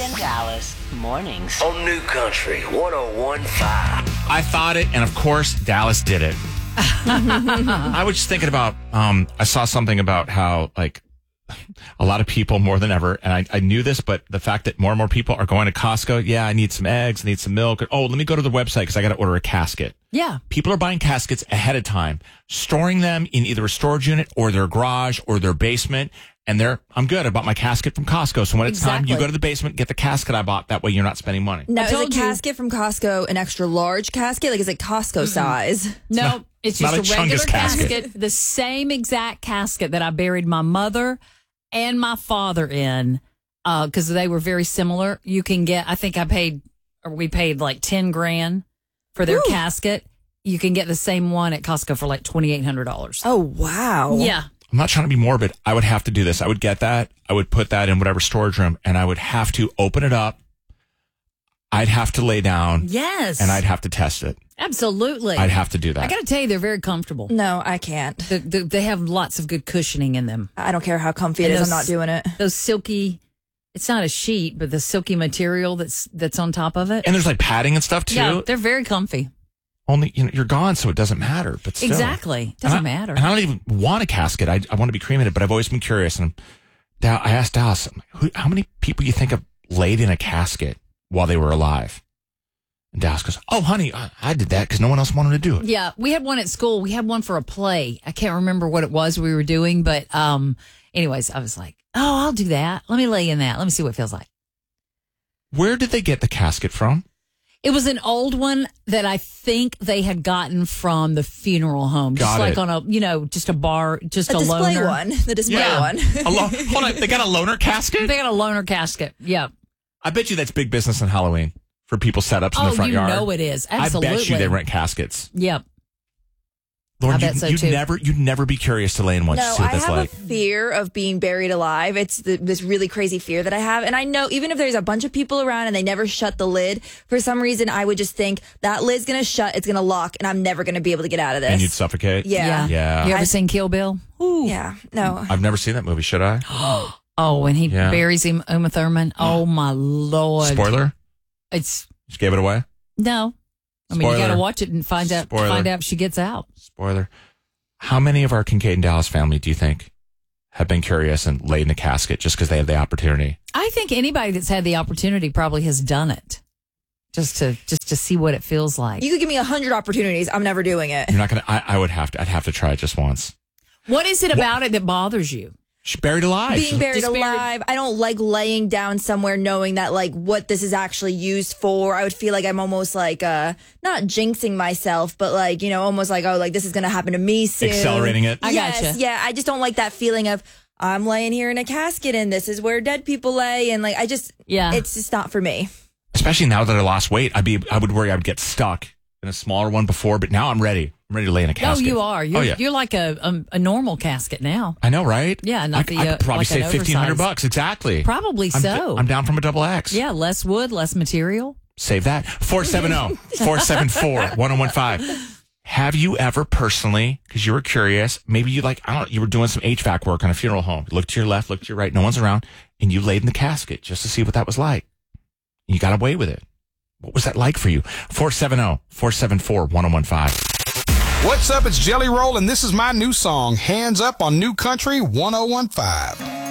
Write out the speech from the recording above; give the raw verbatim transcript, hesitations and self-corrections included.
and Dallas mornings on New Country one oh one point five. I thought it, and of course, Dallas did it. I was just thinking about, um, I saw something about how, like, a lot of people more than ever, and I, I knew this, but the fact that more and more people are going to Costco, yeah, I need some eggs, I need some milk. Oh, let me go to the website because I got to order a casket. Yeah. People are buying caskets ahead of time, storing them in either a storage unit or their garage or their basement. And they're, I'm good. I bought my casket from Costco. So when it's Exactly. time, you go to the basement, get the casket I bought. That way you're not spending money. Now, I is a told you. casket from Costco an extra large casket? Like, is it Costco size? No, not- it's not just a a regular Chungus casket. casket. The same exact casket that I buried my mother and my father in, because they were very similar. You can get, I think I paid, or we paid like ten grand for their Ooh. casket. You can get the same one at Costco for like twenty-eight hundred dollars. Oh, wow. Yeah. I'm not trying to be morbid. I would have to do this. I would get that. I would put that in whatever storage room, and I would have to open it up. I'd have to lay down. Yes. And I'd have to test it. Absolutely. I'd have to do that. I got to tell you, they're very comfortable. No, I can't. The, the, they have lots of good cushioning in them. I don't care how comfy it And is. I'm those- not doing it. Those silky, it's not a sheet, but the silky material that's that's on top of it. And there's like padding and stuff too. Yeah, they're very comfy. Only you know, you're gone, so it doesn't matter. But still. Exactly. Doesn't And I- matter. And I don't even want a casket. I, I want to be cremated, but I've always been curious. And Dal- I asked Dallas, I'm like, Who, how many people you think have laid in a casket while they were alive? And Dallas goes, oh, honey, I, I did that because no one else wanted to do it. Yeah, we had one at school. We had one for a play. I can't remember what it was we were doing, but um, anyways, I was like, oh, I'll do that. Let me lay in that. Let me see what it feels like. Where did they get the casket from? It was an old one that I think they had gotten from the funeral home. Got just like it. on a, you know, just a bar, just A a, display loner. one. The display Yeah. one. A lo- hold on, they got a loaner casket? They got a loner casket. Yeah. I bet you that's big business on Halloween for people set ups in Oh, the front you yard. know it is. Absolutely. I bet you they rent caskets. Yep. Lauren, I bet you'd, so, you'd too. never, you'd never be curious to lay in one to No, see what I that's have like. a fear of being buried alive. It's the, this really crazy fear that I have. And I know even if there's a bunch of people around and they never shut the lid, for some reason I would just think that lid's going to shut, it's going to lock, and I'm never going to be able to get out of this. And you'd suffocate? Yeah. Yeah. You ever I- seen Kill Bill? Ooh. Yeah. No. I've never seen that movie. Should I? Oh, when he Yeah. buries him, Uma Thurman. Oh, my Lord. Spoiler? It's, Just gave it away? no. I mean, you Spoiler. got to watch it and find out, Spoiler. find out if she gets out. Spoiler. How many of our Kincaid and Dallas family do you think have been curious and laid in a casket just because they have the opportunity? I think anybody that's had the opportunity probably has done it just to just to see what it feels like. You could give me a hundred opportunities. I'm never doing it. You're not going to, I would have to, I'd have to try it just once. What is it about it that bothers you? She's buried alive. Being buried Just buried- alive. I don't like laying down somewhere knowing that like what this is actually used for. I would feel like I'm almost like uh not jinxing myself, but like, you know, almost like, oh, like this is gonna happen to me soon. Accelerating it. I yes, gotcha. yeah. I just don't like that feeling of I'm laying here in a casket and this is where dead people lay, and like I just Yeah. it's just not for me. Especially now that I lost weight, I'd be, I would worry I'd get stuck in a smaller one before, but now I'm ready. I'm ready to lay in a No, casket. you are. You're, oh, yeah. you're like a, a a normal casket now. I know, right? Yeah, not I, the, I uh, could probably like an save fifteen hundred oversized. bucks. Exactly. Probably I'm, so. I'm down from a double X. Yeah, less wood, less material. Save that. four seven zero, four seven four, one zero one five. Have you ever personally, because you were curious, maybe you like, I don't know, you were doing some H V A C work on a funeral home. Look to your left, look to your right, no one's around, and you laid in the casket just to see what that was like. You got away with it. What was that like for you? four seven zero, four seven four, one zero one five. What's up? It's Jelly Roll, and this is my new song, Hands Up on New Country one oh one five.